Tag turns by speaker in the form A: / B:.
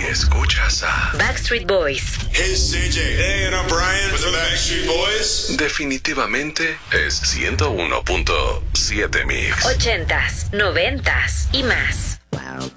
A: escuchas a
B: Backstreet Boys.
C: Hey, CJ. Hey, and I'm Brian with the Backstreet Boys.
A: definitivamente es 101.7 Mix.
B: 80s, 90s y más.